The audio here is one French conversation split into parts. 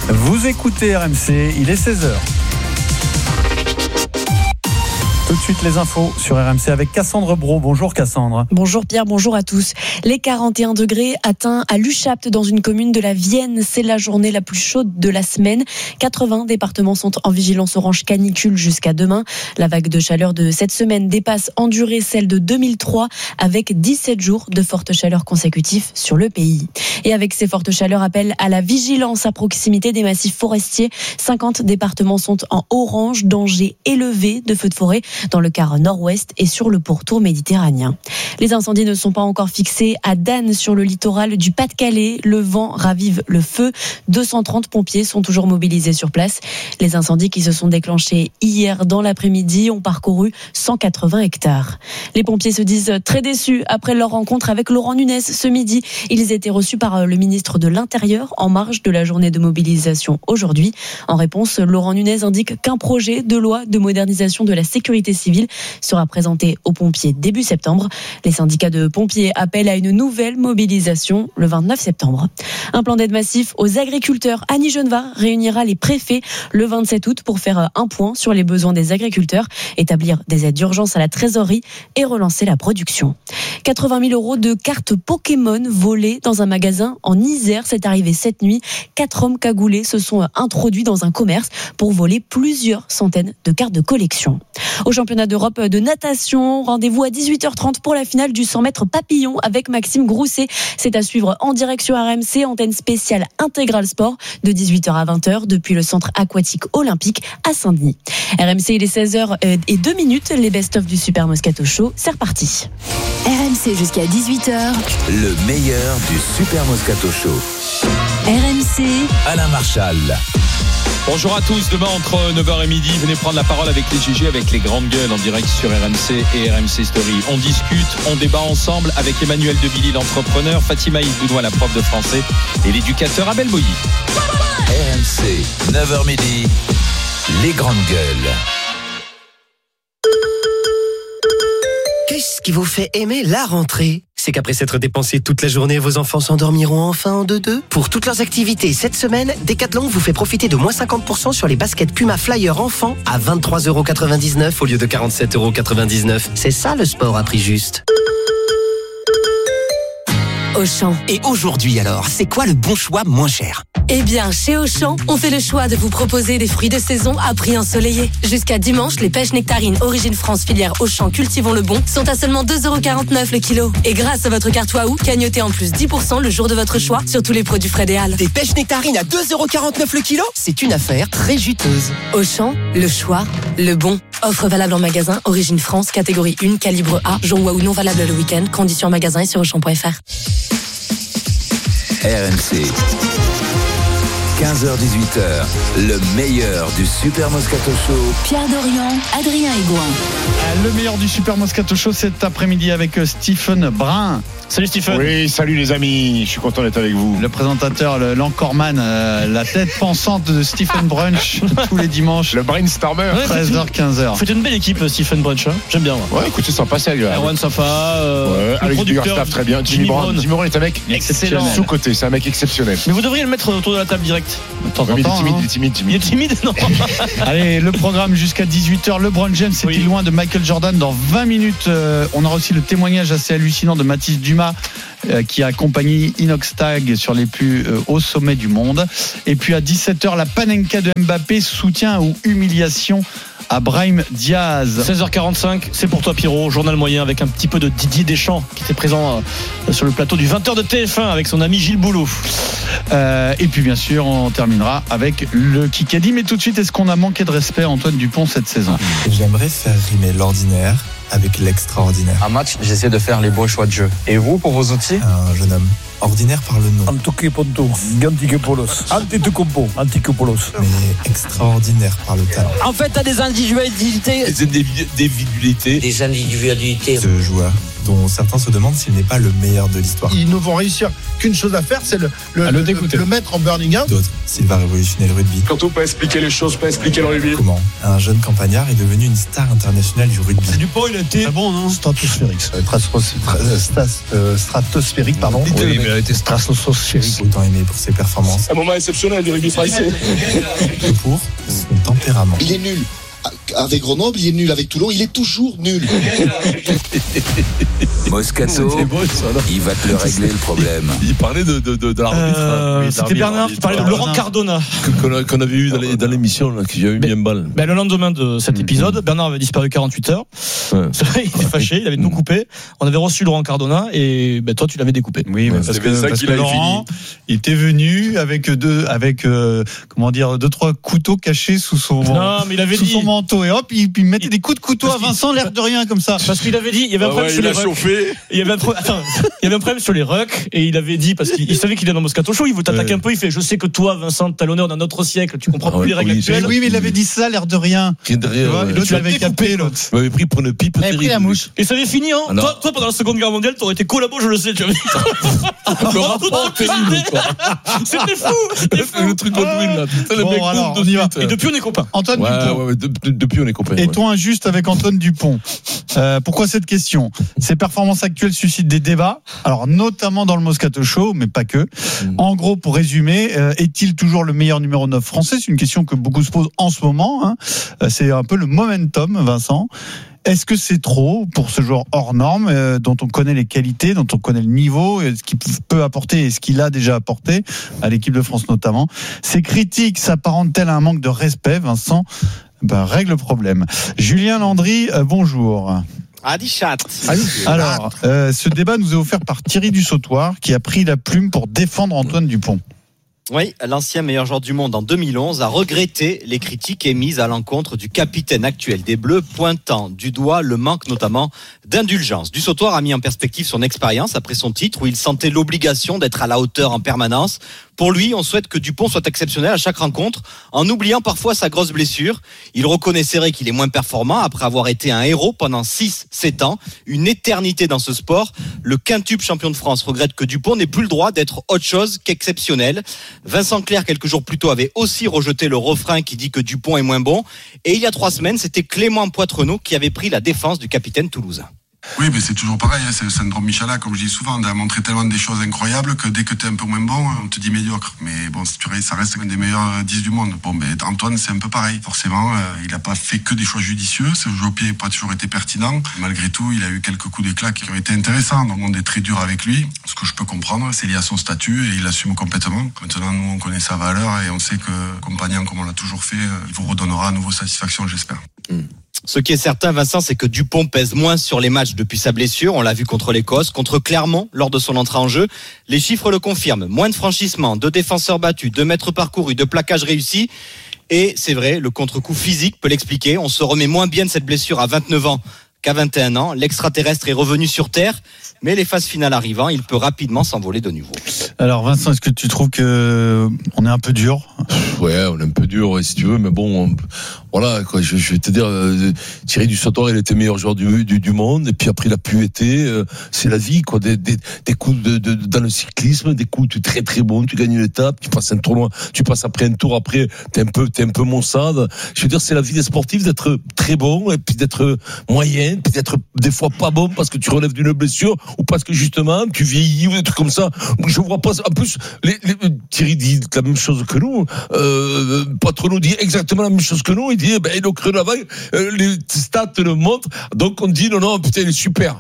Vous écoutez RMC, il est 16h. Tout de suite les infos sur RMC avec Cassandre Brault. Bonjour Cassandre. Bonjour Pierre, bonjour à tous. Les 41 degrés atteints à Luchapt dans une commune de la Vienne. C'est la journée la plus chaude de la semaine. 80 départements sont en vigilance orange canicule jusqu'à demain. La vague de chaleur de cette semaine dépasse en durée celle de 2003 avec 17 jours de forte chaleur consécutifs sur le pays. Et avec ces fortes chaleurs, appel à la vigilance à proximité des massifs forestiers. 50 départements sont en orange, danger élevé de feux de forêt dans le quart nord-ouest et sur le pourtour méditerranéen. Les incendies ne sont pas encore fixés à Dannes sur le littoral du Pas-de-Calais. Le vent ravive le feu. 230 pompiers sont toujours mobilisés sur place. Les incendies qui se sont déclenchés hier dans l'après-midi ont parcouru 180 hectares. Les pompiers se disent très déçus après leur rencontre avec Laurent Nunez ce midi. Ils étaient reçus par le ministre de l'Intérieur en marge de la journée de mobilisation aujourd'hui. En réponse, Laurent Nunez indique qu'un projet de loi de modernisation de la sécurité civile sera présenté aux pompiers début septembre. Les syndicats de pompiers appellent à une nouvelle mobilisation le 29 septembre. Un plan d'aide massif aux agriculteurs. Annie Genevard réunira les préfets le 27 août pour faire un point sur les besoins des agriculteurs, établir des aides d'urgence à la trésorerie et relancer la production. 80 000 € de cartes Pokémon volées dans un magasin en Isère. C'est arrivé cette nuit. 4 hommes cagoulés se sont introduits dans un commerce pour voler plusieurs centaines de cartes de collection. Au championnat d'Europe de natation, rendez-vous à 18h30 pour la finale du 100 mètres papillon avec Maxime Grousset. C'est à suivre en direct sur RMC, antenne spéciale Intégral Sport de 18h à 20h depuis le centre aquatique olympique à Saint-Denis. RMC, il est 16h02, les best-of du Super Moscato Show, c'est reparti. RMC jusqu'à 18h. Le meilleur du Super Moscato Show. RMC, Alain Marchal. Bonjour à tous, demain entre 9h et midi, venez prendre la parole avec les GG, avec les grandes gueules en direct sur RMC et RMC Story. On discute, on débat ensemble avec Emmanuel Debilly, l'entrepreneur, Fatima Ibounoua, la prof de français, et l'éducateur Abel Boilly. RMC, 9h midi, les grandes gueules. Qu'est-ce qui vous fait aimer la rentrée ? C'est qu'après s'être dépensé toute la journée, vos enfants s'endormiront enfin en deux-deux. Pour toutes leurs activités cette semaine, Decathlon vous fait profiter de moins 50% sur les baskets Puma Flyer enfants à 23,99€ au lieu de 47,99€. C'est ça le sport à prix juste. Auchan. Et aujourd'hui alors, c'est quoi le bon choix moins cher ? Eh bien, chez Auchan, on fait le choix de vous proposer des fruits de saison à prix ensoleillé. Jusqu'à dimanche, les pêches nectarines Origine France filière Auchan Cultivons le Bon sont à seulement 2,49€ le kilo. Et grâce à votre carte Waouh, gagnotez en plus 10% le jour de votre choix sur tous les produits frais des Halles. Des pêches nectarines à 2,49€ le kilo ? C'est une affaire très juteuse. Auchan, le choix, le bon. Offre valable en magasin, Origine France, catégorie 1, calibre A, jour Waouh non valable le week-end, conditions en magasin et sur Auchan.fr. RMC, 15h-18h, le meilleur du Super Moscato Show. Pierre Dorian, Adrien Aigouin. Le meilleur du Super Moscato Show cet après-midi avec Stephen Brun. Salut Stephen. Oui, salut les amis, je suis content d'être avec vous. Le présentateur, l'anchorman, la tête pensante de Stephen Brunch tous les dimanches. Le brainstormer. 13h-15h. Faites une belle équipe, Stephen Brunch. J'aime bien. Ouais, écoute, c'est sympa, c'est agréable. Erwan sympa. Ouais, Alex Biggerstaff, très bien. Jimmy Brown. Jimmy Brown est un mec excellent. Sous-côté, c'est un mec exceptionnel. Mais vous devriez le mettre autour de la table direct. De temps en temps, il est timide. Il est timide, non. Allez, le programme jusqu'à 18h. LeBron James était loin de Michael Jordan. Dans 20 minutes, on aura aussi le témoignage assez hallucinant de Mathis Dumas, qui a accompagné Inox Tag sur les plus hauts sommets du monde. Et puis à 17h, la Panenka de Mbappé, soutien ou humiliation à Brahim Diaz. 16h45, c'est pour toi Pierrot, journal moyen avec un petit peu de Didier Deschamps qui était présent sur le plateau du 20h de TF1 avec son ami Gilles Boulot. Et puis bien sûr, on terminera avec le Kikadi. Mais tout de suite, est-ce qu'on a manqué de respect à Antoine Dupont cette saison ? J'aimerais faire rimer l'ordinaire avec l'extraordinaire. Un match, j'essaie de faire les beaux choix de jeu. Et vous, pour vos outils ? Un jeune homme ordinaire par le nom. Antokeponto, Gantikepolos, Antetokounmpo, Antikopolos. Mais extraordinaire par le talent. En fait, t'as des individualités. Des individualités. Des individualités. Ce joueur dont certains se demandent s'il n'est pas le meilleur de l'histoire. Ils ne vont réussir qu'une chose à faire, c'est le mettre en burning out. D'autres, s'il va révolutionner le rugby. Surtout pas expliquer les choses, pas expliquer le rugby. Comment un jeune campagnard est devenu une star internationale du rugby. Dupont, il a été bon, non? Stratosphérique. Stratosphérique, pardon. Oui, mais il a été stratosphérique. Autant aimé pour ses performances. Un moment exceptionnel du rugby français. Que pour son tempérament. Il est nul. Avec Grenoble, il est nul. Avec Toulon, il est toujours nul. Moscato, il va te le régler le problème. Il parlait de l'arbitre. C'était Bernard qui parlait de Laurent Cardona. Qu'on avait eu dans l'émission, là, qui a eu bien balle. Le lendemain de cet épisode, Bernard avait disparu 48 heures. Ouais. Il était fâché, il avait tout coupé. On avait reçu Laurent Cardona et toi, tu l'avais découpé. Oui, parce que Laurent, il était venu avec deux, trois couteaux cachés sous son manteau. Et hop, il mettait des coups de couteau à Vincent, l'air de rien, comme ça. Parce qu'il avait dit, il y avait un problème sur les rucks. Il y avait un problème sur les rucks, et il avait dit, parce qu'il savait qu'il est dans Moscato Show, il veut t'attaquer un peu, il fait, je sais que toi, Vincent, t'as l'honneur d'un autre siècle, tu comprends plus les règles actuelles. Oui, mais il avait dit ça, l'air de rien. Et l'autre l'avait capé, l'autre. Il m'avait pris pour une pipe. Il avait pris la mouche. Et ça avait fini, hein. Toi, pendant la Seconde Guerre mondiale, t'aurais été collabo, je le sais, tu vois. Le rapport terrible, quoi. C'était fou. Le truc Godwin, là. Bon, alors, on y va. Et depuis, on est copains. Antoine Dupont. Depuis, on est copains. Est-on injuste avec Antoine Dupont? Pourquoi cette question? Ses performances actuelles suscitent des débats, alors notamment dans le Moscato Show, mais pas que. En gros, pour résumer, est-il toujours le meilleur numéro 9 français? C'est une question que beaucoup se posent en ce moment. Hein. C'est un peu le momentum, Vincent. Est-ce que c'est trop pour ce joueur hors norme, dont on connaît les qualités, dont on connaît le niveau, ce qu'il peut apporter et ce qu'il a déjà apporté à l'équipe de France notamment? Ces critiques s'apparentent-elles à un manque de respect, Vincent? Règle le problème. Julien Landry, bonjour. Adichat. Alors, ce débat nous est offert par Thierry Dussautoir, qui a pris la plume pour défendre Antoine Dupont. Oui, l'ancien meilleur joueur du monde en 2011 a regretté les critiques émises à l'encontre du capitaine actuel des Bleus, pointant du doigt le manque notamment d'indulgence. Dussautoir a mis en perspective son expérience après son titre où il sentait l'obligation d'être à la hauteur en permanence. Pour lui, on souhaite que Dupont soit exceptionnel à chaque rencontre, en oubliant parfois sa grosse blessure. Il reconnaîtrait qu'il est moins performant après avoir été un héros pendant 6-7 ans, une éternité dans ce sport. Le quintuple champion de France regrette que Dupont n'ait plus le droit d'être autre chose qu'exceptionnel. Vincent Clerc, quelques jours plus tôt, avait aussi rejeté le refrain qui dit que Dupont est moins bon. Et il y a 3 semaines, c'était Clément Poitrenaud qui avait pris la défense du capitaine toulousain. Oui, mais c'est toujours pareil, c'est le syndrome Michalak, comme je dis souvent, on a montré tellement des choses incroyables que dès que t'es un peu moins bon, on te dit médiocre. Mais bon, ça reste un des meilleurs 10 du monde. Bon, mais Antoine, c'est un peu pareil. Forcément, il n'a pas fait que des choix judicieux, ce jeu au pied n'a pas toujours été pertinent. Malgré tout, il a eu quelques coups d'éclat qui ont été intéressants. Donc on est très dur avec lui. Ce que je peux comprendre, c'est lié à son statut et il assume complètement. Maintenant, nous, on connaît sa valeur et on sait que, compagnon, comme on l'a toujours fait, il vous redonnera à nouveau satisfaction, j'espère. Ce qui est certain, Vincent, c'est que Dupont pèse moins sur les matchs depuis sa blessure. On l'a vu contre l'Écosse, contre Clermont lors de son entrée en jeu. Les chiffres le confirment. Moins de franchissements, 2 défenseurs battus, 2 mètres parcourus, 2 plaquages réussis. Et c'est vrai, le contre-coup physique peut l'expliquer. On se remet moins bien de cette blessure à 29 ans qu'à 21 ans. L'extraterrestre est revenu sur Terre. Mais les phases finales arrivant, il peut rapidement s'envoler de nouveau. Alors Vincent, est-ce que tu trouves que on est un peu dur? Ouais, on est un peu dur, si tu veux, mais bon, voilà, quoi. Je vais te dire, Thierry Dussautoir, il était meilleur joueur du monde, et puis après il a pu être, c'est la vie, quoi. Des coups dans le cyclisme, des coups, tu es très très bon, tu gagnes une étape, tu passes un tournoi, tu passes après un tour, après t'es un peu maussade. Je veux dire, c'est la vie des sportifs d'être très bon, et puis d'être moyen, puis d'être des fois pas bon parce que tu relèves d'une blessure, ou parce que justement tu vieillis ou des trucs comme ça. Je vois pas. En plus, Thierry dit la même chose que nous. Poitrenaud dit exactement la même chose que nous. Il dit il au creux de la vague, les stats le montrent. Donc on dit non putain il est super.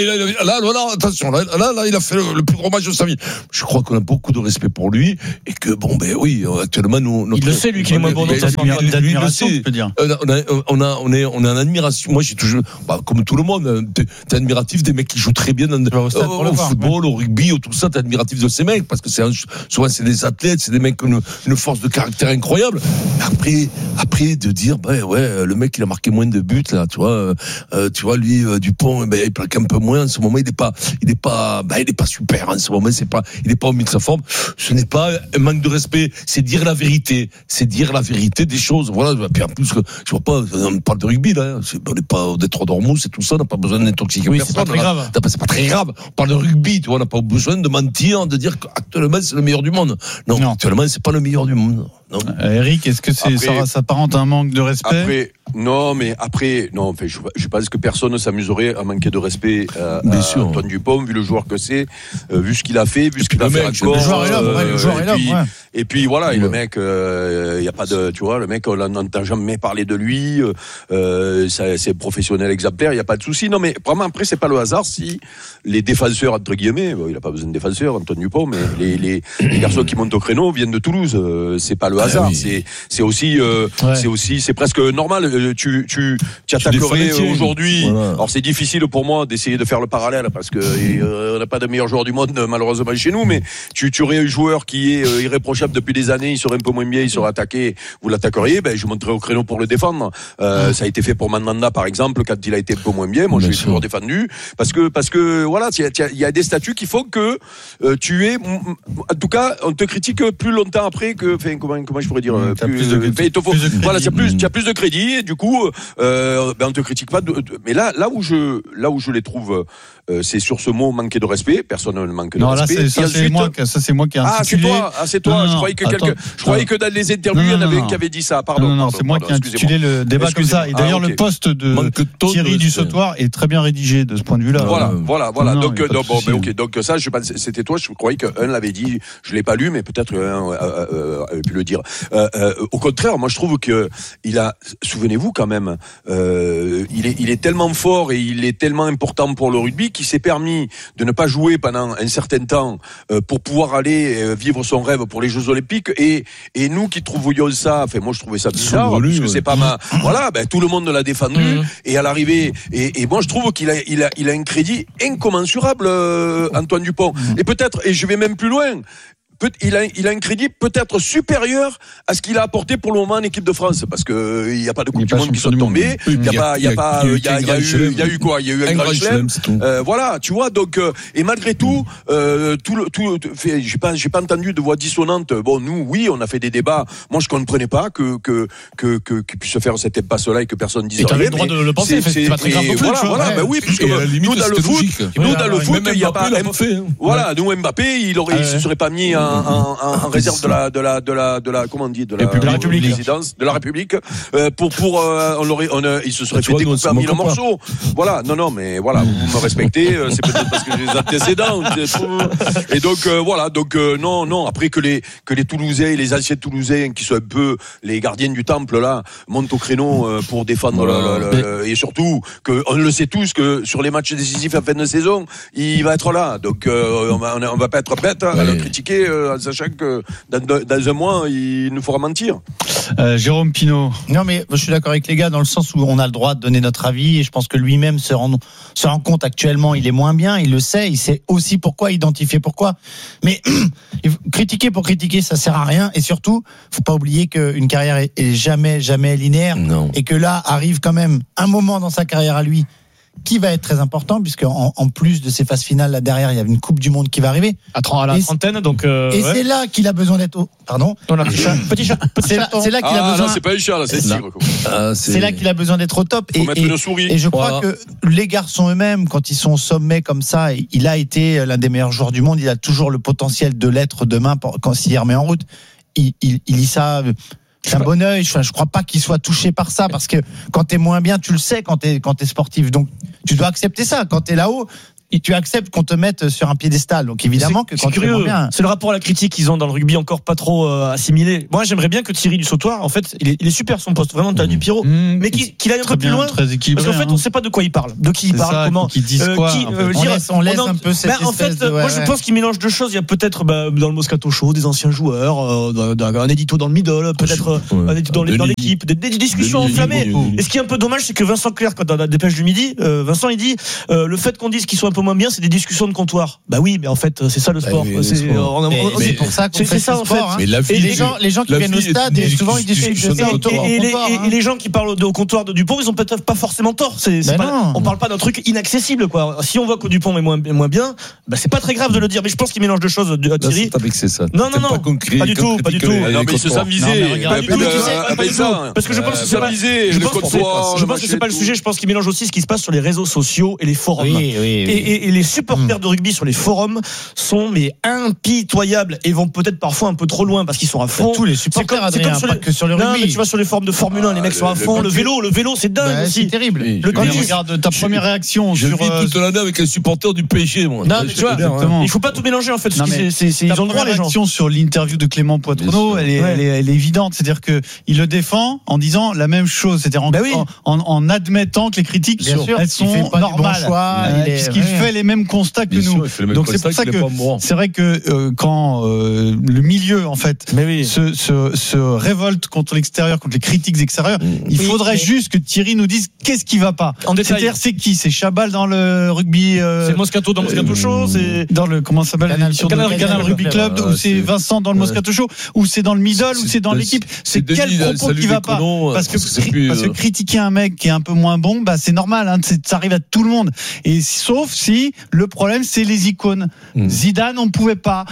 Là attention là il a fait le plus gros match de sa vie. Je crois qu'on a beaucoup de respect pour lui et que oui actuellement nous il le sait lui qu'il est moins bon dans sa admiration, je peux dire. On est en admiration. Moi j'ai toujours comme tout le monde, t'es admiratif des mecs qui jouent très bien au football, au rugby, tout ça, t'es admiratif de ces mecs parce que souvent c'est des athlètes, c'est des mecs qui ont une force de caractère incroyable. Après de dire, le mec il a marqué moins de buts là, tu vois lui Dupont, il plaque un peu moins. En ce moment, il est pas super. En ce moment, il est pas au milieu de sa forme. Ce n'est pas un manque de respect, c'est dire la vérité, des choses. Voilà. Puis en plus, je vois pas, on parle de rugby là. On n'est pas au Détroit d'Ormuz et tout ça. On n'a pas besoin d'intoxiquer personne. C'est pas très grave. C'est pas très grave. On parle de rugby, tu vois. On n'a pas besoin de mentir, de dire qu'actuellement c'est le meilleur du monde. Non. Actuellement, c'est pas le meilleur du monde. Non. Eric, est-ce que ça s'apparente à un manque de respect? Non, je pense que personne ne s'amuserait à manquer de respect à Antoine Dupont, vu le joueur que c'est, vu ce qu'il a fait, vu ce qu'il va faire encore. Le joueur est l'homme. Et puis voilà, et le mec, il y a pas de, tu vois, le mec, on n'entend jamais parler de lui. C'est professionnel exemplaire, il y a pas de souci. Non, mais vraiment après, c'est pas le hasard si les défenseurs entre guillemets, il a pas besoin de défenseurs, Antoine Dupont, mais les garçons qui montent au créneau viennent de Toulouse. C'est pas le hasard. Oui. C'est aussi, c'est presque normal. Tu attaquerais aujourd'hui. Voilà. Alors c'est difficile pour moi d'essayer de faire le parallèle parce que on n'a pas de meilleur joueur du monde malheureusement chez nous, mais tu aurais un joueur qui est irréprochable depuis des années, il serait un peu moins bien, il serait attaqué, vous l'attaqueriez, je monterais au créneau pour le défendre. Ça a été fait pour Mandanda par exemple quand il a été un peu moins bien. Moi je l'ai toujours défendu parce que voilà, il y a des statuts qui font que tu es, en tout cas, on te critique plus longtemps après que, comment je pourrais dire, tu as plus de crédit. Et du coup, on te critique pas. Mais là où je les trouve, c'est sur ce mot manquer de respect. Personne ne manque de respect. C'est moi qui ai intitulé. C'est toi. Je croyais que dans les interviews, il y en avait un qui avait dit ça. Pardon. C'est moi qui ai intitulé le débat comme ça. Et d'ailleurs, le poste de Thierry Dussautoir est très bien rédigé de ce point de vue-là. Voilà. Donc ça, je pense, c'était toi. Je croyais qu'un l'avait dit. Je l'ai pas lu, mais peut-être un avait pu le dire. Au contraire, moi, je trouve que il a. Souvenez-vous quand même, il est tellement fort et il est tellement important pour le rugby qu'il s'est permis de ne pas jouer pendant un certain temps pour pouvoir aller vivre son rêve pour les Jeux Olympiques. Et nous qui trouvions ça, moi je trouvais ça bizarre parce que c'est pas ma. Voilà, tout le monde l'a défendu et à l'arrivée. Et moi je trouve qu'il a un crédit incommensurable, Antoine Dupont. Et peut-être, et je vais même plus loin. Il a un crédit peut-être supérieur à ce qu'il a apporté pour le moment en équipe de France, parce que il y a pas de coupe du monde qui sont tombées. Il y a eu quoi? Il y a eu un grand chelem. Voilà, tu vois. Donc et malgré tout, j'ai pas entendu de voix dissonante. Bon, nous, oui, on a fait des débats. Moi, je comprenais pas que puisse se faire cette impasse-là et que personne dise rien. Tu avais le droit de le penser. C'est pas très grave non plus. Voilà, oui, puisque nous dans le foot, il y a pas. Voilà, nous Mbappé, il se serait pas mis en réserve de la comment on dit, de la présidence de la République il se serait fait découper en 1000 morceaux. Voilà, non, mais voilà, vous me respectez, c'est peut-être parce que j'ai des antécédents. Et donc voilà, non, après que les Toulousains, les anciens Toulousains qui sont un peu les gardiens du temple là, montent au créneau pour défendre et surtout que on le sait tous que sur les matchs décisifs à fin de saison, il va être là. Donc on va pas être bête à le critiquer. En sachant que dans un mois, il nous fera mentir. Jérôme Pinault. Non, mais je suis d'accord avec les gars dans le sens où on a le droit de donner notre avis et je pense que lui-même se rend compte actuellement, il est moins bien, il le sait, il sait aussi pourquoi, identifier pourquoi. Mais critiquer pour critiquer, ça sert à rien et surtout, faut pas oublier qu'une carrière est jamais linéaire. Non. Et que là arrive quand même un moment dans sa carrière à lui qui va être très important puisque en plus de ces phases finales là derrière il y a une Coupe du Monde qui va arriver à la trentaine donc c'est là qu'il a besoin d'être petit chat c'est là qu'il a besoin. Non, c'est pas un chat là, c'est c'est là qu'il a besoin d'être au top et je crois que les garçons eux-mêmes quand ils sont au sommet comme ça, il a été l'un des meilleurs joueurs du monde, il a toujours le potentiel de l'être demain quand s'il remet en route. Il lit ça d'un bon œil. Je crois pas qu'il soit touché par ça parce que quand t'es moins bien, tu le sais quand t'es sportif. Donc tu dois accepter ça. Quand t'es là-haut, tu acceptes qu'on te mette sur un piédestal. Donc évidemment que quand tu es bien, c'est le rapport à la critique qu'ils ont dans le rugby encore pas trop assimilé. Moi, j'aimerais bien que Thierry Dussautoir, en fait, il est super son poste, vraiment t'as du Pierrot, mais qu'il aille un peu plus loin. Parce qu'en fait, on sait pas de quoi il parle, de qui il parle, comment, qui disent quoi. On laisse un peu cette en fait, moi je pense qu'il mélange deux choses. Il y a peut-être dans le Moscato Show des anciens joueurs, un édito dans le middle, peut-être un édito dans l'équipe, des discussions enflammées. Et ce qui est un peu dommage, c'est que Vincent Clerc, dans la dépêche du midi, Vincent il dit le fait qu'on dise qu'ils sont un peu peu moins bien, c'est des discussions de comptoir. Bah oui, mais en fait, c'est ça le sport. C'est pour ça qu'on fait ça en fait. Mais la vie, les gens qui viennent au stade, et souvent ils discutent de ça au comptoir. Et les gens qui parlent au comptoir de Dupont, ils ont peut-être pas forcément tort. On parle pas d'un truc inaccessible, quoi. Si on voit que Dupont est moins bien, bah c'est pas très grave de le dire. Mais je pense qu'il mélange deux choses, Thierry. C'est ça. Non, pas du tout. Non, mais il se s'amuser. Parce que je pense que c'est pas le sujet. Je pense qu'il mélange aussi ce qui se passe sur les réseaux sociaux et les forums. Et les supporters de rugby sur les forums sont impitoyables et vont peut-être parfois un peu trop loin parce qu'ils sont à fond. Tous les supporters, Adrien, pas que sur le rugby. Non, mais tu vois sur les forums de Formule 1, les mecs sont à fond. Le vélo, c'est dingue aussi. C'est terrible. Regarde ta première réaction sur. Je vis toute l'année avec un supporter du PSG, moi. Non, mais tu vois, il faut pas tout mélanger en fait. Ils ont le droit, les gens. Sur l'interview de Clément Poitrenaud, elle est évidente, c'est-à-dire que il le défend en disant la même chose, c'est-à-dire en admettant que les critiques elles sont normales, puisqu'il fait les mêmes constats que nous. Donc c'est pour ça que c'est vrai que quand le milieu en fait se révolte contre l'extérieur, contre les critiques extérieures, il faudrait juste que Thierry nous dise qu'est-ce qui va pas. C'est-à-dire c'est qui? C'est Chabal dans le rugby, c'est Moscato dans Moscato Show, c'est dans le comment ça s'appelle l'émission de Canal Rugby Club, ou c'est Vincent dans le Moscato Show, ou c'est dans le middle, ou c'est dans l'équipe. C'est quel propos qui va pas? Parce que critiquer un mec qui est un peu moins bon, bah c'est normal, hein, ça arrive à tout le monde. Et sauf si le problème c'est les icônes. Zidane, on pouvait pas.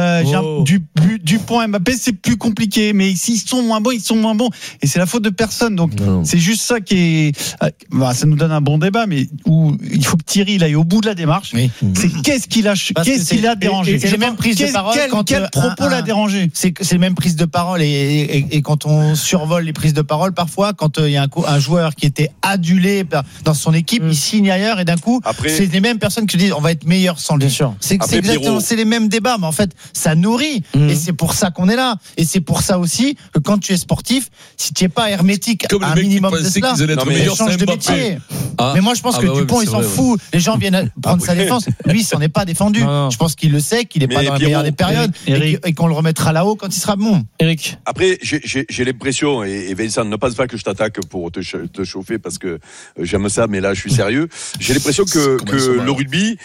Dupont, Mbappé, c'est plus compliqué. Mais s'ils sont moins bons, ils sont moins bons. Et c'est la faute de personne. Donc c'est juste ça qui est. Ça nous donne un bon débat, mais où il faut que Thierry il aille au bout de la démarche. C'est qu'est-ce qu'il a dérangé. C'est les mêmes prises de parole. Quel propos l'a dérangé? C'est les mêmes prises de parole et quand on survole les prises de parole, parfois quand il y a un joueur qui était adulé dans son équipe, il signe ailleurs et d'un coup, c'est les mêmes personnes qui disent on va être meilleur sans lui. C'est exactement, c'est les mêmes débats, mais en fait, ça nourrit et c'est pour ça qu'on est là. Et c'est pour ça aussi que quand tu es sportif, si tu n'es pas hermétique à un minimum de cela, change de métier. Mais moi, je pense que Dupont, il s'en fout. Les gens viennent prendre sa défense. Lui, il s'en est pas défendu. Je pense qu'il le sait, qu'il n'est pas dans la meilleure des périodes et qu'on le remettra là-haut quand il sera bon. Eric. Après, j'ai l'impression, et Vincent, ne pense pas que je t'attaque pour te chauffer parce que j'aime ça, mais là, je suis sérieux. J'ai l'impression que le rugby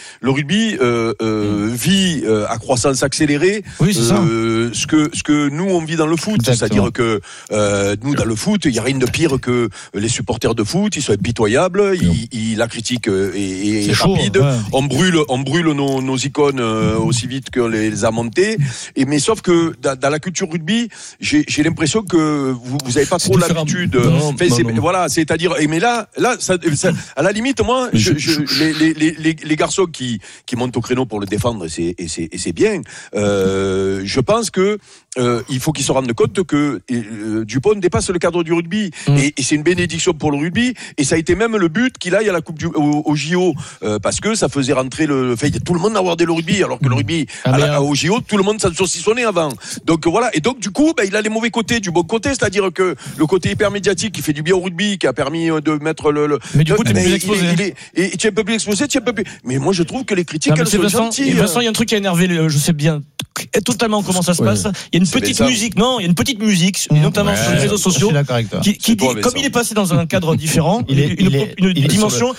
vit à croissance accélérée ce que nous, on vit dans le foot. C'est-à-dire que nous, dans le foot, il n'y a rien de pire que les supporters de foot. Ils sont impitoyables. La critique est rapide. On brûle nos icônes aussi vite qu'on les a montées. Mais sauf que dans la culture rugby, j'ai l'impression que vous n'avez pas trop l'habitude. Voilà, c'est-à-dire. Mais là, ça, à la limite, moi, les garçons qui montent au créneau pour le défendre, et c'est bien. Je pense que il faut qu'ils se rendent compte que Dupont dépasse le cadre du rugby et c'est une bénédiction pour le rugby et ça a été même le but qu'il aille à la coupe au JO parce que ça faisait rentrer le fait tout le monde abordait le rugby alors que le rugby au JO tout le monde s'en saucissonnait avant. Donc voilà, et donc du coup il a les mauvais côtés du bon côté, c'est-à-dire que le côté hyper médiatique qui fait du bien au rugby, qui a permis de mettre mais du coup tu es plus exposé et tu es un peu plus exposé, mais moi je trouve que les critiques elles sont gentilles. Vincent, il y a un truc qui a énervé, je sais bien totalement comment ça se passe. Il y a une petite musique, notamment sur les réseaux sociaux, qui dit, comme il est passé dans un cadre différent, une dimension.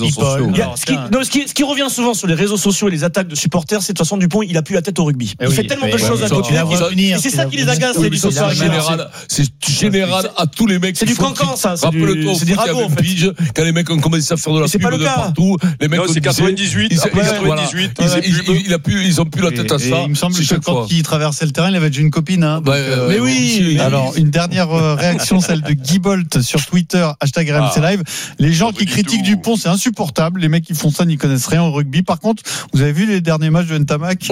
Ce qui revient souvent sur les réseaux sociaux et les attaques de supporters, c'est de toute façon Dupont, il a plus la tête au rugby. Il fait tellement de choses à côté. Et c'est ça qui les agace. C'est général à tous les mecs. C'est du cancan, ça. Rappelle-toi, c'est des ragots, quand les mecs ont commencé à faire de la pub de partout. Non, c'est 98. Après 98, ils ont plus la tête à ça. Il me semble que quand il traversait le terrain, il avait déjà une copine. Mais oui. Alors, une dernière réaction, celle de Guy Bolt sur Twitter, #RMC Live. Les gens qui critiquent Dupont, c'est insupportable. Les mecs qui font ça n'y connaissent rien au rugby. Par contre, vous avez vu les derniers matchs de Ntamak?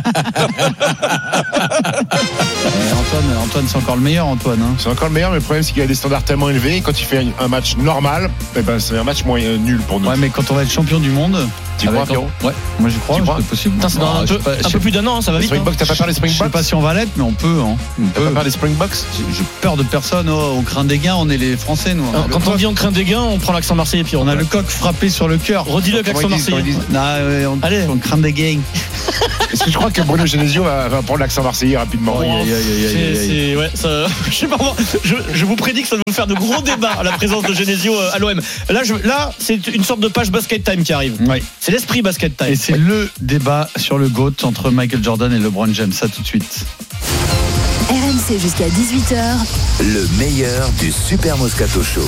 Antoine, c'est encore le meilleur, Antoine. C'est encore le meilleur, mais le problème, c'est qu'il y a des standards tellement élevés. Quand il fait un match normal, c'est un match moins nul pour nous. Ouais, mais quand on va être champion du monde. Tu crois, Pierrot? Ouais, moi j'y crois, c'est possible. C'est dans un peu plus d'un an, ça va vite. Springboks, t'as pas peur des Springboks? Je sais pas si on va l'être, mais on peut. T'as pas peur des Springboks? J'ai peur de personne. On craint des gains, on est les Français, nous. Quand on dit on craint des gains, on prend l'accent marseillais, puis on a le coq frappé sur le cœur. Redis-le, l'accent marseillais. Allez, on craint des gains. Est-ce que je crois que Bruno Genesio va prendre l'accent marseillais rapidement? C'est ouais. Ça, je sais pas moi. Je vous prédis que ça va nous faire de gros débats à la présence de Genesio à l'OM. Là, c'est une sorte de page basket time qui arrive. Oui. C'est l'esprit basket time. Et c'est le débat sur le GOAT entre Michael Jordan et LeBron James. Ça tout de suite. RMC jusqu'à 18h. Le meilleur du Super Moscato Show.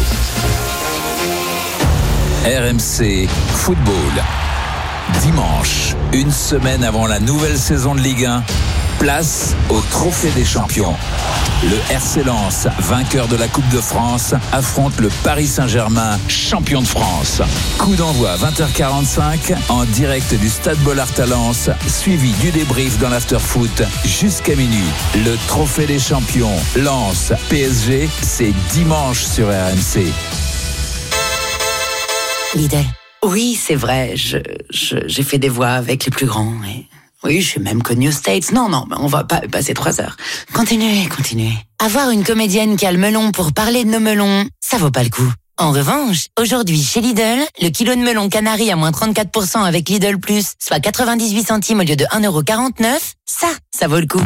RMC Football. Dimanche, une semaine avant la nouvelle saison de Ligue 1, place au Trophée des Champions. Le RC Lens, vainqueur de la Coupe de France, affronte le Paris Saint-Germain, champion de France. Coup d'envoi 20h45 en direct du Stade Bollaert à Lens, suivi du débrief dans l'after-foot jusqu'à minuit. Le Trophée des Champions, Lens, PSG, c'est dimanche sur RMC. Lidl. Oui, c'est vrai, j'ai fait des voix avec les plus grands. Et... oui, je suis même connu aux States. Non, mais on va pas passer 3 heures. Continuez. Avoir une comédienne qui a le melon pour parler de nos melons, ça vaut pas le coup. En revanche, aujourd'hui, chez Lidl, le kilo de melon canari à moins 34% avec Lidl Plus, soit 98 centimes au lieu de 1,49€, ça vaut le coup.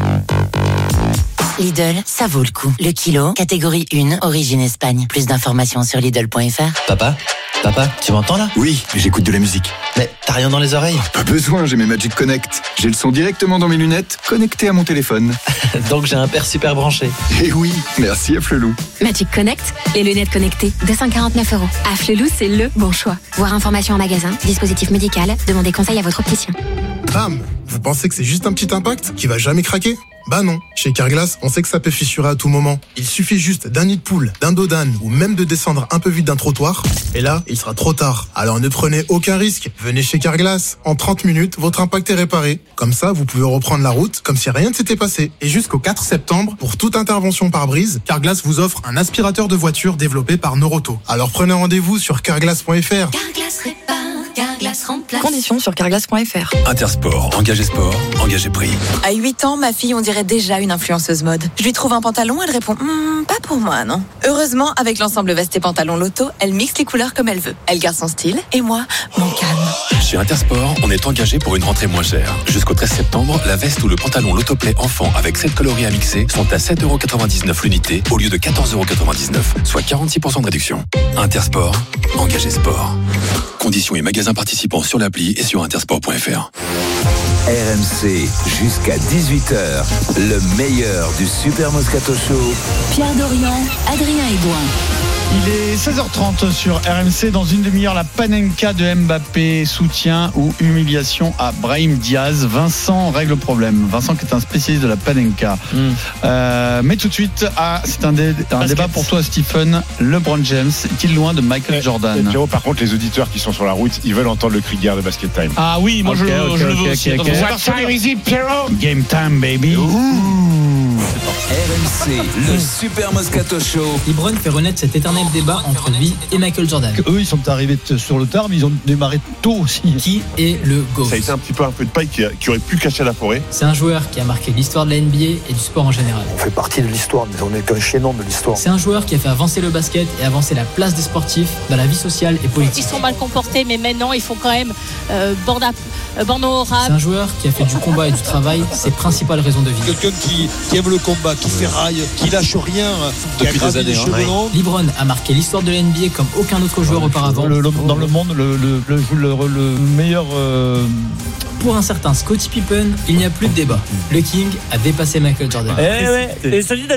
Lidl, ça vaut le coup. Le kilo, catégorie 1, origine Espagne. Plus d'informations sur Lidl.fr. Papa, tu m'entends là ? Oui, j'écoute de la musique. Mais t'as rien dans les oreilles ? Pas besoin, j'ai mes Magic Connect. J'ai le son directement dans mes lunettes, connecté à mon téléphone. Donc j'ai un père super branché. Eh oui, merci à Flelou. Magic Connect, les lunettes connectées, 249€. À Flelou, c'est le bon choix. Voir information en magasin, dispositif médical, demandez conseil à votre opticien. Bam ! Vous pensez que c'est juste un petit impact qui va jamais craquer ? Bah non, chez Carglass, on sait que ça peut fissurer à tout moment. Il suffit juste d'un nid de poule, d'un dos d'âne ou même de descendre un peu vite d'un trottoir. Et là, il sera trop tard. Alors ne prenez aucun risque. Venez chez Carglass. En 30 minutes, votre impact est réparé. Comme ça, vous pouvez reprendre la route comme si rien ne s'était passé. Et jusqu'au 4 septembre, pour toute intervention par brise, Carglass vous offre un aspirateur de voiture développé par Noroto. Alors prenez rendez-vous sur carglass.fr. Carglass répare, Carglass remplace. Conditions sur carglass.fr. Intersport, engagé prix. À 8 ans, ma fille, on dirait déjà une influenceuse mode. Je lui trouve un pantalon, elle répond pas pour moi, non. Heureusement, avec l'ensemble veste et pantalon Loto, elle mixe les couleurs comme elle veut. Elle garde son style et moi, mon calme. Chez Intersport, on est engagé pour une rentrée moins chère. Jusqu'au 13 septembre, la veste ou le pantalon Lotoplay enfant avec 7 coloris à mixer sont à 7,99€ l'unité au lieu de 14,99€, soit 46% de réduction. Intersport, engagé sport. Conditions et magasins participants sur l'appli et sur intersport.fr. RMC jusqu'à 18h, le meilleur du Super Moscato Show. Pierre Dorian, Adrien Aigouin. Il est 16h30 sur RMC. Dans une demi-heure, la panenka de Mbappé, soutien ou humiliation à Brahim Diaz. Vincent règle le problème. Vincent qui est un spécialiste de la panenka. Mais tout de suite, c'est un débat pour toi, Stephen. LeBron James est-il loin de Michael Jordan? Pierrot, par contre, les auditeurs qui sont sur la route, ils veulent entendre le cri de guerre de Basket Time. Ah oui, moi je le veux aussi. What time is it, Pierrot? Game time, baby. RMC, le Super Moscato Show. LeBron fait renaître cet éternel débat entre lui et Michael Jordan. Eux, ils sont arrivés sur le tard, mais ils ont démarré tôt aussi. Qui est le GOAT? Ça a été un petit peu un feu de paille qui aurait pu cacher la forêt. C'est un joueur qui a marqué l'histoire de la NBA et du sport en général. On fait partie de l'histoire, mais on n'est qu'un chaînon de l'histoire. C'est un joueur qui a fait avancer le basket et avancer la place des sportifs dans la vie sociale et politique. Ils sont mal comportés, mais maintenant ils font quand même borno au rap. C'est un joueur qui a fait du combat et du travail ses principales raisons de vie. Quelqu'un qui aime le combat, qui ferraille, qui lâche rien depuis des années. LeBron a marqué l'histoire de la NBA comme aucun autre joueur auparavant. Dans le monde, le meilleur. Pour un certain Scottie Pippen, il n'y a plus de débat. Le King a dépassé Michael Jordan. Il s'agit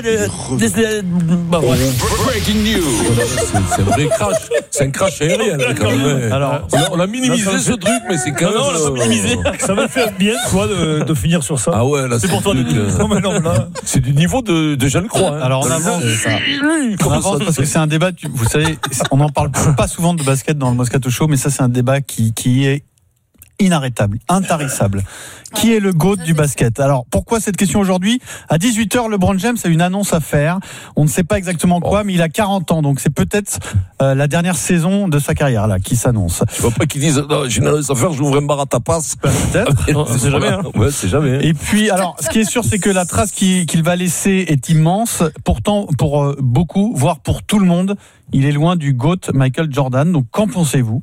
Breaking news. C'est un vrai crash. C'est un crash aérien. Alors, on a minimisé ce truc, mais c'est quand même. Non, on l'a pas minimisé. Ça va faire bien, toi, de finir sur ça. Ah ouais, là, c'est pour toi. C'est du niveau de Jeanne Croix. Alors on avance. On avance parce que c'est un débat. Vous savez, on n'en parle pas souvent de basket dans le Moscato Show, mais ça c'est un débat qui est inarrêtable, intarissable. Qui est le GOAT du basket? Alors, pourquoi cette question aujourd'hui? À 18h, LeBron James a une annonce à faire. On ne sait pas exactement quoi, mais il a 40 ans, donc c'est peut-être la dernière saison de sa carrière là qui s'annonce. Je ne veux pas qu'ils disent non, j'ai une annonce à faire, j'ouvre un bar à tapas. Peut-être. C'est jamais. Hein. Ouais, c'est jamais. Et puis, alors, ce qui est sûr, c'est que la trace qu'il va laisser est immense. Pourtant, pour beaucoup, voire pour tout le monde, il est loin du GOAT Michael Jordan. Donc, qu'en pensez-vous?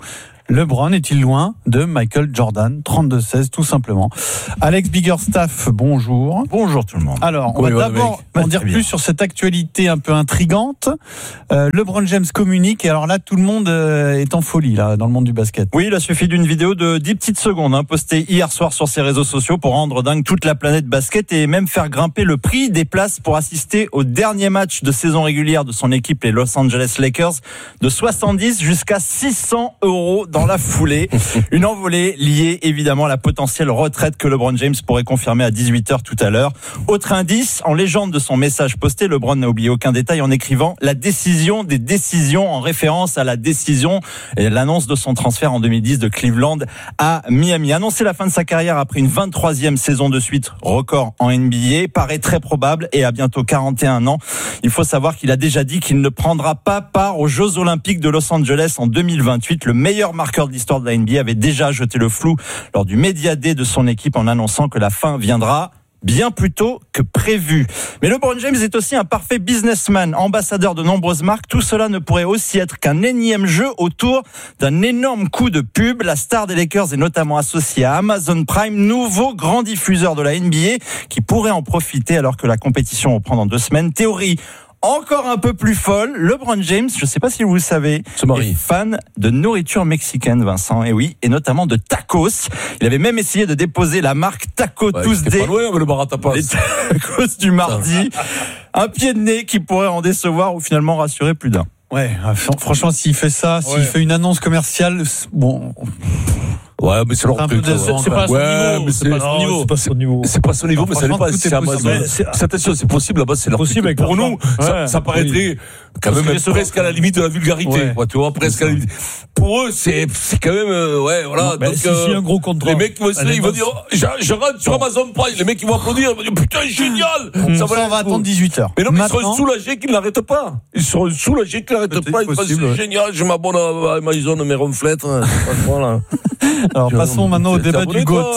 LeBron est-il loin de Michael Jordan? 32-16, tout simplement. Alex Biggerstaff, bonjour. Bonjour tout le monde. Alors, on va d'abord en dire plus sur cette actualité un peu intrigante. LeBron James communique, et alors là, tout le monde est en folie là, dans le monde du basket. Oui, il a suffi d'une vidéo de 10 petites secondes, postée hier soir sur ses réseaux sociaux pour rendre dingue toute la planète basket et même faire grimper le prix des places pour assister au dernier match de saison régulière de son équipe, les Los Angeles Lakers, de 70 jusqu'à 600 € dans la foulée. Une envolée liée évidemment à la potentielle retraite que LeBron James pourrait confirmer à 18h tout à l'heure. Autre indice, en légende de son message posté, LeBron n'a oublié aucun détail en écrivant la décision des décisions, en référence à la décision et l'annonce de son transfert en 2010 de Cleveland à Miami. Annoncer la fin de sa carrière après une 23e saison de suite, record en NBA, paraît très probable, et à bientôt 41 ans. Il faut savoir qu'il a déjà dit qu'il ne prendra pas part aux Jeux Olympiques de Los Angeles en 2028. Le meilleur marqueur de l'histoire de la NBA avait déjà jeté le flou lors du Media Day de son équipe en annonçant que la fin viendra bien plus tôt que prévu. Mais LeBron James est aussi un parfait businessman, ambassadeur de nombreuses marques. Tout cela ne pourrait aussi être qu'un énième jeu autour d'un énorme coup de pub. La star des Lakers est notamment associée à Amazon Prime, nouveau grand diffuseur de la NBA, qui pourrait en profiter alors que la compétition reprend dans 2 semaines. Théorie encore un peu plus folle, LeBron James, je ne sais pas si vous le savez, est fan de nourriture mexicaine, Vincent, et oui, et notamment de tacos. Il avait même essayé de déposer la marque Taco Tuesday, pas loin, le bar à tapas. Les tacos du mardi. Un pied de nez qui pourrait en décevoir ou finalement rassurer plus d'un. Ouais, franchement, s'il fait ça, s'il fait une annonce commerciale, bon... Ouais, mais c'est leur truc. C'est pas son niveau. C'est pas son niveau, mais ça n'est pas. C'est Amazon. Attention, c'est possible là-bas, c'est leur truc. Pour nous, ça paraîtrait quand même presque à la limite de la vulgarité. Tu vois, presque à la limite. Pour eux, c'est quand même, ouais, voilà. Donc, si un gros contrat. Les mecs, ils vont dire, je rentre sur Amazon Prime. Les mecs, ils vont applaudir, ils vont dire, putain, génial! Ça va attendre 18h. Mais non, mais ils seront soulagés qu'ils n'arrêtent pas. Ils seront soulagés qu'ils n'arrêtent pas. Ils vont dire, c'est génial, je m'abonne à Amazon, mes ronflettes. Voilà. Alors passons maintenant au débat du GOAT.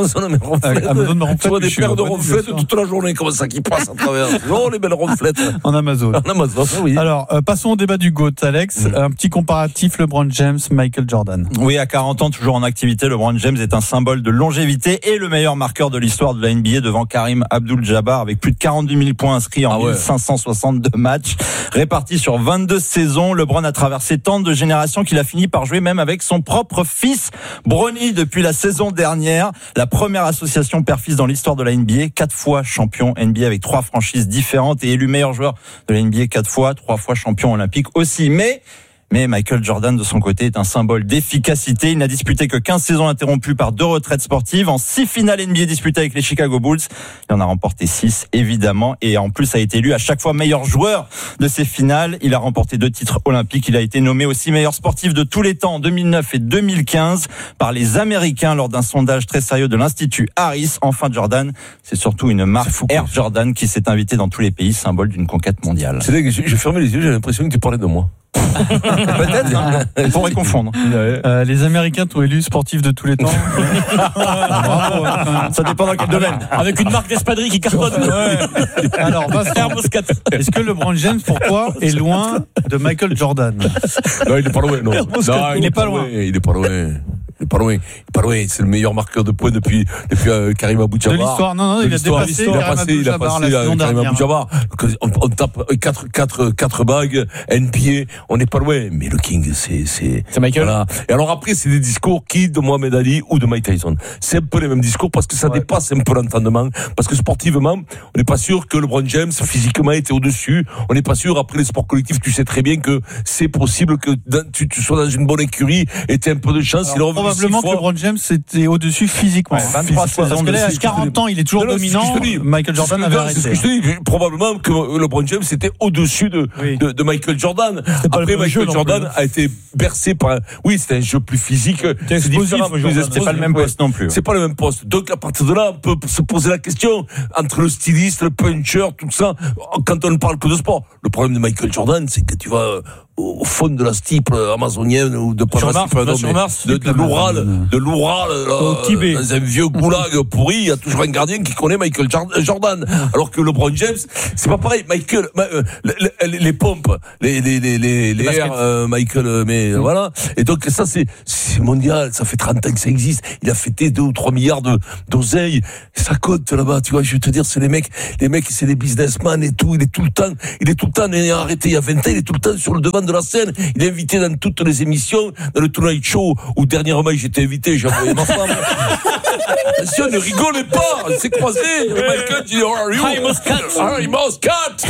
Tu vois des paires de ronflettes toute la journée comme ça qui passent à travers. Oh, les belles ronflettes. En Amazon. Oui. Alors passons au débat du GOAT, Alex. Un petit comparatif, LeBron James, Michael Jordan. Oui, à 40 ans, toujours en activité, LeBron James est un symbole de longévité et le meilleur marqueur de l'histoire de la NBA devant Karim Abdul-Jabbar avec plus de 42 000 points inscrits en 1562 matchs répartis sur 22 saisons. LeBron a traversé tant de générations qu'il a fini par jouer même avec son propre fils Bronny depuis la saison dernière, la première association père-fils dans l'histoire de la NBA, 4 fois champion NBA avec 3 franchises différentes et élu meilleur joueur de la NBA 4 fois, 3 fois champion olympique aussi. Mais Michael Jordan, de son côté, est un symbole d'efficacité. Il n'a disputé que 15 saisons interrompues par 2 retraites sportives. En 6 finales NBA disputées avec les Chicago Bulls, il en a remporté 6, évidemment. Et en plus, a été élu à chaque fois meilleur joueur de ces finales. Il a remporté 2 titres olympiques. Il a été nommé aussi meilleur sportif de tous les temps en 2009 et 2015 par les Américains lors d'un sondage très sérieux de l'Institut Harris. Enfin, Jordan, c'est surtout une marque Air Jordan qui s'est invitée dans tous les pays, symbole d'une conquête mondiale. C'est vrai que j'ai fermé les yeux, j'ai l'impression que tu parlais de moi. Peut-être, hein. On pourrait confondre. Les Américains t'ont élu sportif de tous les temps. Ça dépend dans quel domaine. Avec une marque d'espadrilles qui cartonne. Alors, est-ce que LeBron James, pourquoi, est loin de Michael Jordan? Non, il n'est pas loin. Non, il n'est pas loin. Il n'est pas loin. Il est pas loin. C'est le meilleur marqueur de points depuis Karim Abdul-Jabbar. De l'histoire, non, il a dépassé Karim Abdul-Jabbar. On tape 4 bagues, NBA, on n'est pas loin. Mais le King, c'est Michael. Voilà. Et alors après, c'est des discours de Mohamed Ali ou de Mike Tyson. C'est un peu les mêmes discours parce que ça dépasse un peu l'entendement. Parce que sportivement, on n'est pas sûr que LeBron James, physiquement, était au-dessus. On n'est pas sûr, après les sports collectifs, tu sais très bien que c'est possible que tu sois dans une bonne écurie et tu aies un peu de chance. Probablement que LeBron James était au-dessus physiquement. 23 saisons. Parce que là, à 40 ans, il est toujours dominant. Michael Jordan avait arrêté. C'est ce que je te dis. Probablement que LeBron James était au-dessus de Michael Jordan. Après, Michael Jordan a été bercé par c'était un jeu plus physique. C'est différent. C'est pas le même poste non plus. C'est pas le même poste. Donc, à partir de là, on peut se poser la question entre le styliste, le puncher, tout ça, quand on ne parle que de sport. Le problème de Michael Jordan, c'est que tu vas au fond de la steppe amazonienne ou de l'Oural, au Tibet, dans un vieux goulag pourri, il y a toujours un gardien qui connaît Michael Jordan. Alors que LeBron James, c'est pas pareil. Michael, les pompes, les airs, Michael, mais voilà. Et donc ça c'est mondial, ça fait 30 ans que ça existe. Il a fêté 2 ou 3 milliards d'oseilles. Ça compte là-bas, tu vois, je veux te dire, c'est les mecs, c'est des businessmen et tout. Il est tout le temps, il a arrêté il y a 20 ans, il est tout le temps sur le devant de la scène. Il est invité dans toutes les émissions, dans le Tonight Show, où dernièrement j'étais invité, j'ai envoyé ma femme. Attention, ne rigolez pas, on s'est croisés. Michael dit, how are you? Hi, Moscat.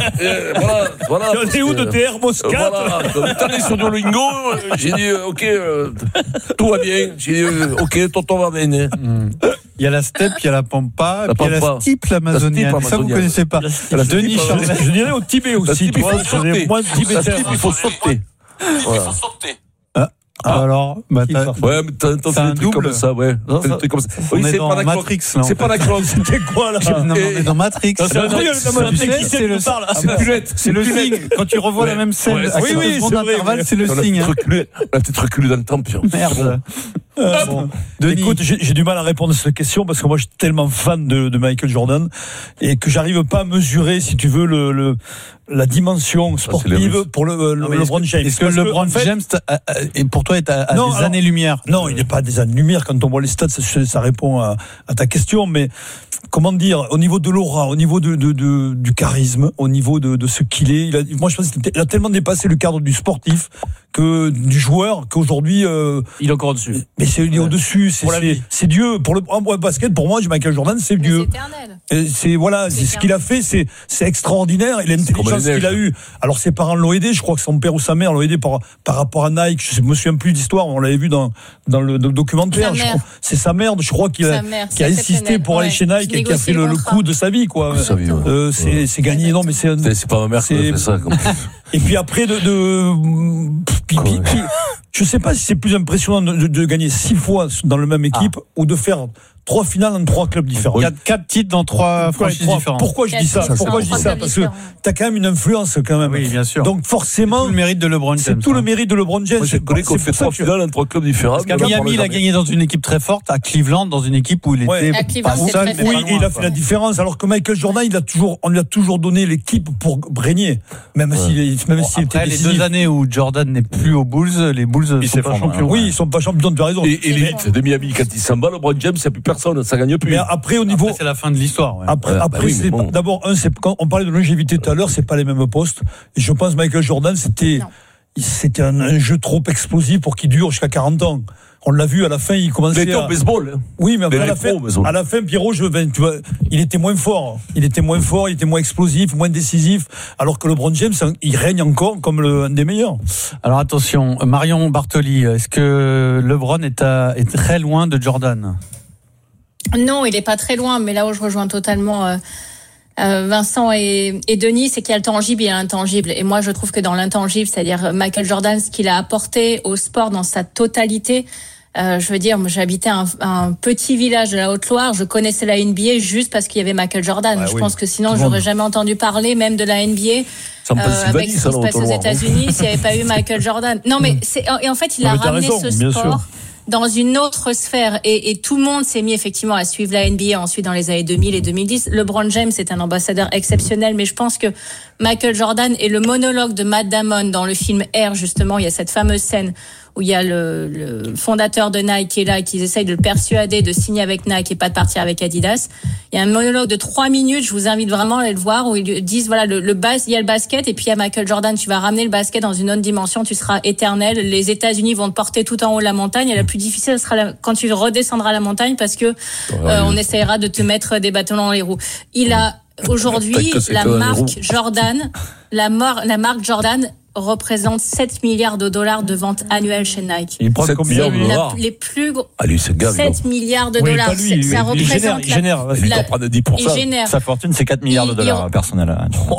Voilà. Tu es où de TR Moscat? Voilà, t'en es sur Duolingo, j'ai dit, ok, tout va bien. J'ai dit, ok, tonton va bien. Il y a la steppe, il y a la pampa, puis il y a la steppe l'amazonienne. Ça, vous ne connaissez pas. Denis Charvet. Je dirais au Tibet aussi. Il faut sauter. Il faut sauter. Voilà. Alors, ouais, mais t'as un double comme ça, ouais. Non, ça, comme ça. Oui, c'est dans Matrix, là. C'est pas la cloque. C'était quoi, là? Non, on est dans Matrix. C'est le C'est le signe. Quand tu revois la même scène à quelques secondes d'intervalle, c'est le signe. On a peut-être reculé dans le temps, Pierre. Merde. Écoute, j'ai du mal à répondre à cette question parce que moi je suis tellement fan de Michael Jordan et que j'arrive pas à mesurer, si tu veux, la dimension sportive pour LeBron James. Est-ce que LeBron James pour toi est à des années-lumière? Non, il n'est pas à des années-lumiire. Quand on voit les stats, ça répond à ta question. Mais comment dire, au niveau de l'aura, au niveau du charisme, au niveau de ce qu'il est, moi je pense qu'il a tellement dépassé le cadre du sportif que du joueur qu'aujourd'hui il est encore au-dessus. Mais il est au-dessus, c'est Dieu. Pour le basket, pour moi, Michael Jordan, c'est Dieu. C'est éternel. C'est ce qu'il a fait, c'est extraordinaire. Et l'intelligence qu'il a eue. Alors ses parents l'ont aidé, je crois que son père ou sa mère l'ont aidé par rapport à Nike. Je me souviens plus d'histoire, on l'avait vu dans le documentaire. C'est sa mère, je crois, qui a insisté pour aller chez Nike et qui a fait le coup de sa vie, quoi. C'est gagné, non, mais c'est pas ma mère qui a fait ça. Et puis après je sais pas si c'est plus impressionnant de gagner 6 fois dans la même équipe ou de faire 3 finales dans 3 clubs différents. Il y a 4 titres dans 3 franchises différentes. Pourquoi je dis ça? Parce que t'as quand même une influence quand même. Oui, bien sûr. Donc forcément, c'est tout le mérite de LeBron James. C'est tout le mérite de LeBron James. Moi, je connais qu'on fait 3 finales dans 3 clubs différents. Parce qu'à Miami, il a gagné dans une équipe très forte, à Cleveland, dans une équipe où il était pas seul. Oui, il a fait la différence. Alors que Michael Jordan, on lui a toujours donné l'équipe pour régner, même s'il était décisif. Les 2 années où Jordan n'est plus aux Bulls, les Bulls sont pas champions. Oui, ils sont pas champions, tu as raison. Et l'élite de Miami, quand il s'en va, LeBron James, il n'y a plus personne, ça gagne plus. Mais après, au niveau. C'est la fin de l'histoire. Ouais. Après, d'abord, quand on parlait de longévité tout à l'heure, c'est pas les mêmes postes. Et je pense que Michael Jordan, c'était un jeu trop explosif pour qu'il dure jusqu'à 40 ans. On l'a vu à la fin, il commençait. Il était au baseball. Oui, mais à la fin, Pierrot, tu vois, il était moins fort. Il était moins explosif, moins décisif. Alors que LeBron James, il règne encore comme un des meilleurs. Alors attention, Marion Bartoli, est-ce que LeBron est très loin de Jordan? Non, il n'est pas très loin, mais là où je rejoins totalement Vincent et Denis, c'est qu'il y a le tangible et l'intangible. Et moi, je trouve que dans l'intangible, c'est-à-dire Michael Jordan, ce qu'il a apporté au sport dans sa totalité, je veux dire, moi, j'habitais un petit village de la Haute-Loire, je connaissais la NBA juste parce qu'il y avait Michael Jordan. Je pense que sinon, j'aurais jamais entendu parler même de la NBA. Avec ce qui se passe aux États-Unis, s'il n'y avait pas eu Michael Jordan. Non, mais et en fait, il a ramené ce sport dans une autre sphère et tout le monde s'est mis effectivement à suivre la NBA ensuite dans les années 2000 et 2010. LeBron James est un ambassadeur exceptionnel, mais je pense que Michael Jordan et le monologue de Matt Damon dans le film Air, justement, il y a cette fameuse scène où il y a le fondateur de Nike qui est là et qui essaye de le persuader de signer avec Nike et pas de partir avec Adidas. Il y a un monologue de 3 minutes, je vous invite vraiment à aller le voir, où ils disent voilà, il y a le basket et puis il y a Michael Jordan, tu vas ramener le basket dans une autre dimension, tu seras éternel. Les États-Unis vont te porter tout en haut de la montagne et la plus difficile ce sera quand tu redescendras la montagne parce que on essaiera de te mettre des bâtons dans les roues. Il a aujourd'hui la marque Jordan, la marque Jordan représente 7 milliards de dollars de ventes annuelles chez Nike. Il prend combien de dollars? Les plus gros. 7 milliards de dollars. Ça représente. Il génère. Il doit prendre 10%. Sa fortune, c'est 4 milliards de dollars personnels.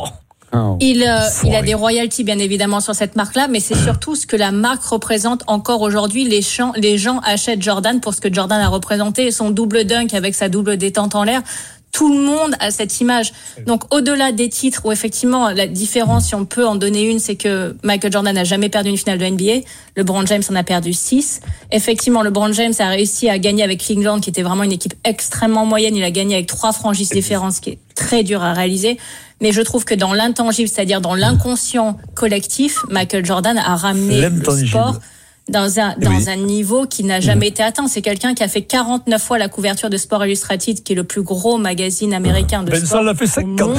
Il a des royalties, bien évidemment, sur cette marque-là, mais c'est surtout ce que la marque représente encore aujourd'hui. Les gens achètent Jordan pour ce que Jordan a représenté, son double dunk avec sa double détente en l'air. tout le monde a cette image. Donc, au-delà des titres, où effectivement, la différence, si on peut en donner une, c'est que Michael Jordan n'a jamais perdu une finale de NBA. LeBron James en a perdu 6. Effectivement, LeBron James a réussi à gagner avec Cleveland, qui était vraiment une équipe extrêmement moyenne. Il a gagné avec 3 franchises différentes, ce qui est très dur à réaliser. Mais je trouve que dans l'intangible, c'est-à-dire dans l'inconscient collectif, Michael Jordan a ramené le sport dans un niveau qui n'a jamais été atteint. C'est quelqu'un qui a fait 49 fois la couverture de Sport Illustrated, qui est le plus gros magazine américain de sport. Ben l'a fait 50.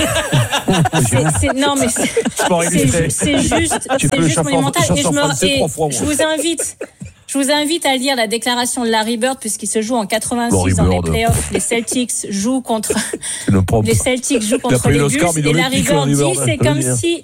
Non, mais c'est juste monumental. Et je vous invite à lire la déclaration de Larry Bird, puisqu'il se joue en 86 dans les playoffs. Les Celtics jouent contre les Bulls. Et Larry Bird dit,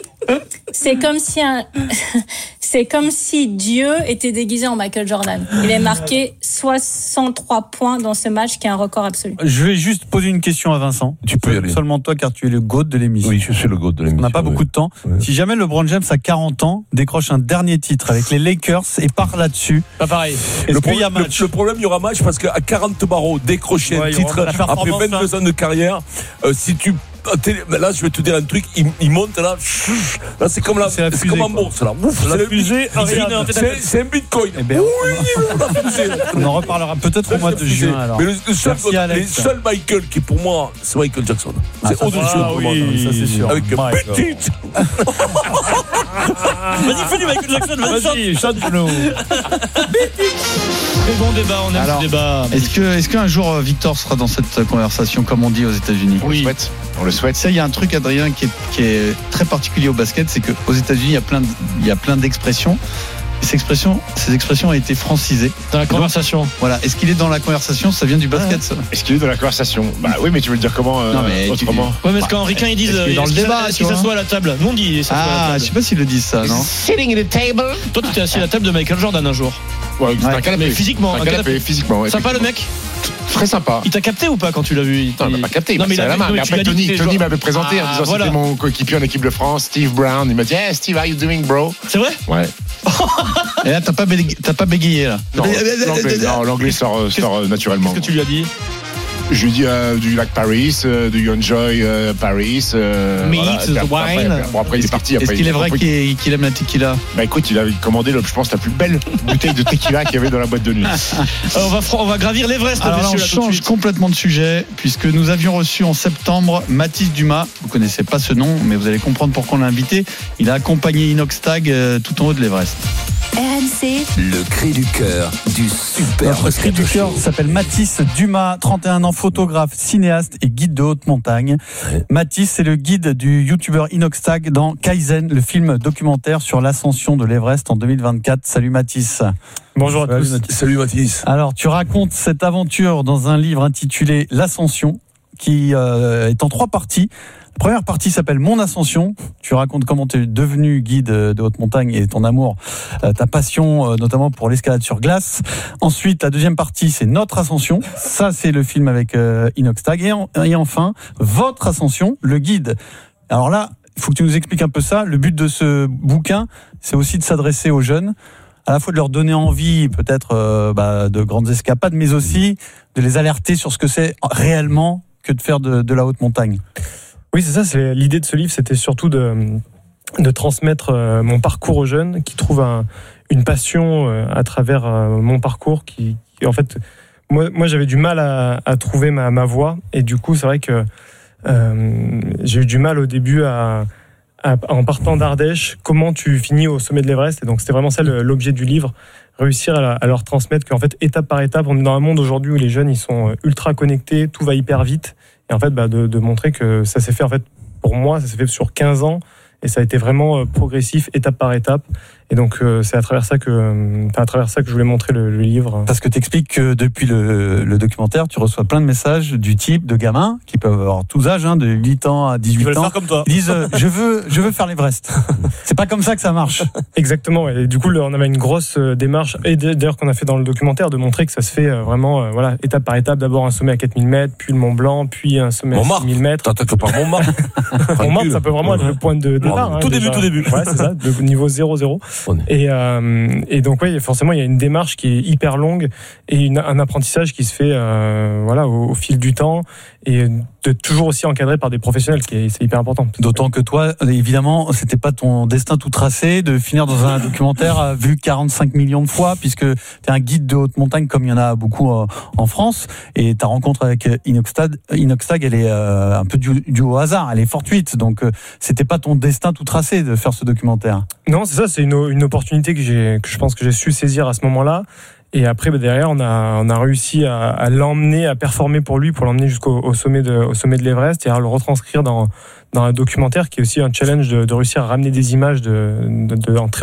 c'est comme si Dieu était déguisé en Michael Jordan. Il a marqué 63 points dans ce match, qui est un record absolu. Je vais juste poser une question à Vincent. Tu peux y aller. Seulement toi, car tu es le GOAT de l'émission. Oui, je suis le GOAT de l'émission. On n'a pas beaucoup de temps. Oui. Si jamais LeBron James, à 40 ans, décroche un dernier titre avec les Lakers et part là-dessus, pas pareil. Le problème, il y aura match parce qu'à 40 barreaux, décrocher un titre après 22 ans de carrière, si tu là, je vais te dire un truc, il monte là, c'est comme là, c'est comme en bourse là. Ouf, c'est la fusée, c'est un bitcoin. On en reparlera peut-être au mois de juin. Alors. Mais le seul Michael qui pour moi, c'est Michael Jackson. C'est au-dessus de moi. Ça c'est sûr. Avec petit. Vas-y, fais du Michael Jackson, vas-y, chante-nous. Très bon débat, on aime ce débat. Est-ce qu'un jour Victor sera dans cette conversation, comme on dit aux États-Unis? Oui. On le souhaite. Ça, il y a un truc, Adrien, qui est très particulier au basket, c'est qu'aux États-Unis, il y a plein d'expressions. Et ces expressions ont été francisées. Dans la conversation. Voilà. Est-ce qu'il est dans la conversation? Ça vient du basket, ça. Est-ce qu'il est dans la conversation? Bah oui, mais tu veux le dire comment autrement? Ouais, mais parce qu'en ricain, ils disent dans le débat, si ça soit à la table. Nous, on dit je sais pas s'ils le disent ça, non? Sitting at the table. Toi, tu t'es assis à la table de Michael Jordan un jour. Ouais, c'est un canapé. Mais physiquement. Un canapé, physiquement. Sympa, le mec? Très sympa. Il t'a capté ou pas quand tu l'as vu? Non, il m'a pas capté. Non, mais la main. Mais après, Tony m'avait présenté en disant c'était mon coéquipier en équipe de France, Steve Brown. Il m'a dit, hey, Steve, how you doing, bro? C'est vrai? Ouais. Et là, t'as pas bégayé, là. Non, l'anglais sort naturellement. Qu'est-ce que tu lui as dit? Je lui dis do you like Paris, do you enjoy Paris, meat, wine. Bon, après il est parti. Est-ce qu'il est vrai qu'il aime la tequila? Bah écoute, il a commandé, je pense, la plus belle bouteille de tequila qu'il y avait dans la boîte de nuit. On va gravir l'Everest. Alors là, on change complètement de sujet, puisque nous avions reçu en septembre Mathis Dumas. Vous connaissez pas ce nom, mais vous allez comprendre pourquoi on l'a invité. Il a accompagné Inox Tag tout en haut de l'Everest. RMC. Le cri du cœur du super. Notre cri du cœur s'appelle Mathis Dumas, 31 ans, photographe, cinéaste et guide de haute montagne. Ouais. Mathis, c'est le guide du youtubeur Inox Tag dans Kaizen, le film documentaire sur l'ascension de l'Everest en 2024. Salut Mathis. Bonjour à tous. Salut Mathis. Alors, tu racontes cette aventure dans un livre intitulé L'Ascension, qui est en 3 parties. La première partie s'appelle Mon Ascension. Tu racontes comment tu es devenu guide de haute montagne et ton amour, ta passion notamment pour l'escalade sur glace. Ensuite, la deuxième partie, c'est Notre Ascension. Ça, c'est le film avec Inox Tag. Et enfin, Votre Ascension, le guide. Alors là, il faut que tu nous expliques un peu ça. Le but de ce bouquin, c'est aussi de s'adresser aux jeunes, à la fois de leur donner envie peut-être de grandes escapades, mais aussi de les alerter sur ce que c'est réellement que de faire de la haute montagne. Oui, c'est ça. C'est l'idée de ce livre, c'était surtout de transmettre mon parcours aux jeunes qui trouvent une passion à travers mon parcours. Qui en fait, moi, j'avais du mal à trouver ma voie, et du coup, c'est vrai que j'ai eu du mal au début en partant d'Ardèche, comment tu finis au sommet de l'Everest. Et donc, c'était vraiment ça l'objet du livre. Réussir à leur transmettre qu'en fait, étape par étape, on est dans un monde aujourd'hui où les jeunes, ils sont ultra connectés, tout va hyper vite. Et en fait, de montrer que ça s'est fait, en fait, pour moi, ça s'est fait sur 15 ans. Et ça a été vraiment progressif, étape par étape. Et donc, c'est à travers ça que je voulais montrer le livre. Parce que tu expliques que depuis le documentaire, tu reçois plein de messages du type de gamins qui peuvent avoir tous âges, de 8 ans à 18 ans. Faire comme toi. Ils disent je veux faire l'Everest. C'est pas comme ça que ça marche. Exactement. Et du coup, on avait une grosse démarche, et d'ailleurs qu'on a fait dans le documentaire, de montrer que ça se fait vraiment étape par étape. D'abord un sommet à 4000 mètres, puis le Mont Blanc, puis un sommet à 6000 mètres. T'attaques pas Montmartre. Montmartre, ça peut vraiment être le point de départ. Tout début. Ouais, c'est ça, le niveau 0-0. Et donc, forcément, il y a une démarche qui est hyper longue et un apprentissage qui se fait au fil du temps. et de toujours aussi encadré par des professionnels, c'est hyper important. D'autant que toi, évidemment, c'était pas ton destin tout tracé de finir dans un documentaire vu 45 millions de fois, puisque tu es un guide de haute montagne comme il y en a beaucoup en France, et ta rencontre avec Inoxtag, elle est un peu due au hasard, elle est fortuite, donc c'était pas ton destin tout tracé de faire ce documentaire. Non, c'est ça, c'est une opportunité que je pense que j'ai su saisir à ce moment-là. Et après, derrière, on a réussi à l'emmener, à performer pour lui, pour l'emmener jusqu'au sommet de l'Everest et à le retranscrire dans un documentaire qui est aussi un challenge de réussir à ramener des images en très